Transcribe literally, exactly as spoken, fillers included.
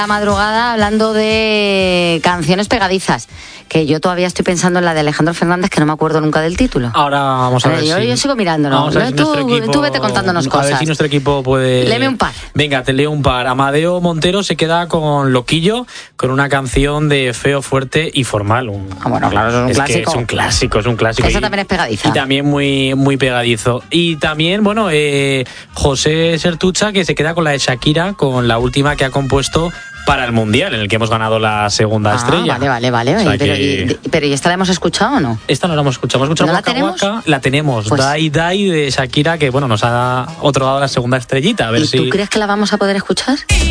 La madrugada hablando de canciones pegadizas, que yo todavía estoy pensando en la de Alejandro Fernández, que no me acuerdo nunca del título. Ahora vamos a, a ver, ver yo, si... yo sigo mirándolo. Vamos a ver si tú, equipo... tú vete contándonos cosas. A ver si nuestro equipo puede... Léeme un par. Venga, te leo un par. Amadeo Montero se queda con Loquillo, con una canción de Feo, Fuerte y Formal. Un... Ah, bueno, claro, es un es clásico. Que es un clásico, es un clásico. Esa y, también es pegadiza. Y también muy, muy pegadizo. Y también, bueno, eh, José Sertucha, que se queda con la de Shakira, con la última que ha compuesto para el Mundial, en el que hemos ganado la segunda ah, estrella. Vale, vale, vale. O sea pero, que... y, pero ¿y esta la hemos escuchado o no? Esta no la hemos escuchado. Hemos escuchado ¿No Waka la tenemos? Waka, la tenemos. Pues... Dai Dai de Shakira, que bueno, nos ha otorgado la segunda estrellita. A ver ¿Y si... tú crees que la vamos a poder escuchar?